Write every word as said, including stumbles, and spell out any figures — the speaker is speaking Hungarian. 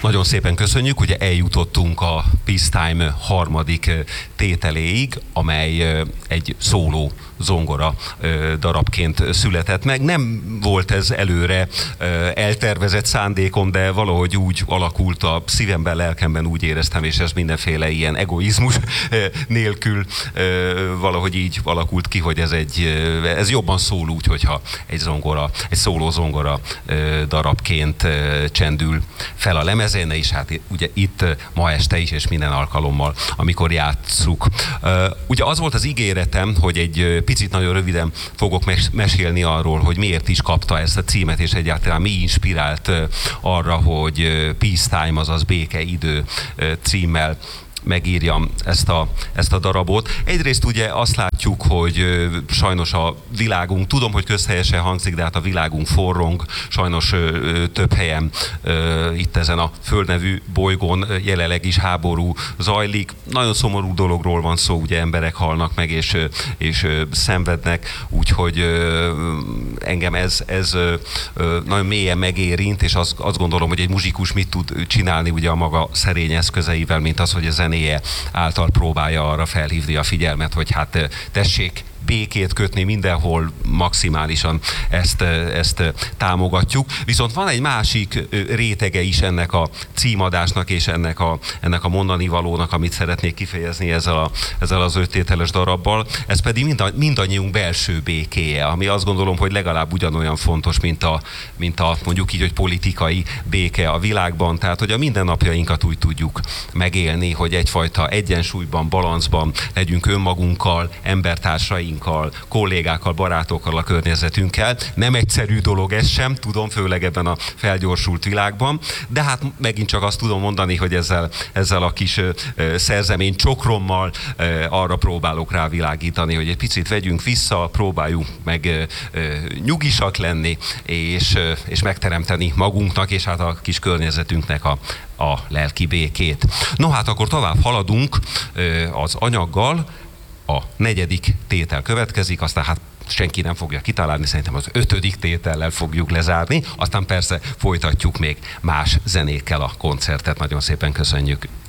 Nagyon szépen köszönjük, ugye eljutottunk a Peacetime harmadik tételéig, amely egy szóló zongora darabként született meg. Nem volt ez előre eltervezett szándékom, de valahogy úgy alakult a szívemben, lelkemben, úgy éreztem, és ez mindenféle ilyen egoizmus nélkül valahogy így alakult ki, hogy ez egy, ez jobban szól úgy, hogyha egy zongora, egy szóló zongora darabként csendül fel a lemezen, és hát ugye itt ma este is, és minden alkalommal, amikor játsszuk. Ugye az volt az ígéretem, hogy egy picit nagyon röviden fogok mes mesélni arról, hogy miért is kapta ezt a címet, és egyáltalán mi inspirált arra, hogy Peacetime, azaz békeidő címmel megírjam ezt a, ezt a darabot. Egyrészt ugye azt látjuk, hogy ö, sajnos a világunk, tudom, hogy közhelyesen hangzik, de hát a világunk forrong, sajnos ö, ö, több helyen ö, itt ezen a földnevű bolygón jelenleg is háború zajlik. Nagyon szomorú dologról van szó, ugye emberek halnak meg és, és ö, szenvednek, úgyhogy ö, engem ez, ez ö, ö, nagyon mélyen megérint, és azt, azt gondolom, hogy egy muzsikus mit tud csinálni ugye a maga szerény eszközeivel, mint az, hogy a zenéje által próbálja arra felhívni a figyelmet, hogy hát tessék békét kötni mindenhol, maximálisan ezt, ezt támogatjuk. Viszont van egy másik rétege is ennek a címadásnak és ennek a, ennek a mondani valónak, amit szeretnék kifejezni ezzel, a, ezzel az öttételes darabbal. Ez pedig mind a, mindannyiunk belső békéje, ami azt gondolom, hogy legalább ugyanolyan fontos, mint a, mint a mondjuk így, hogy politikai béke a világban. Tehát, hogy a mindennapjainkat úgy tudjuk megélni, hogy egyfajta egyensúlyban, balancban legyünk önmagunkkal, embertársaink, kollégákkal, barátokkal, a környezetünkkel. Nem egyszerű dolog ez sem, tudom, főleg ebben a felgyorsult világban, de hát megint csak azt tudom mondani, hogy ezzel, ezzel a kis szerzemény csokrommal arra próbálok rávilágítani, hogy egy picit vegyünk vissza, próbáljunk meg nyugisak lenni, és, és megteremteni magunknak, és hát a kis környezetünknek a, a lelki békét. No hát akkor tovább haladunk az anyaggal. A negyedik tétel következik, aztán hát senki nem fogja kitalálni, szerintem az ötödik tétellel fogjuk lezárni, aztán persze folytatjuk még más zenékkel a koncertet. Nagyon szépen köszönjük!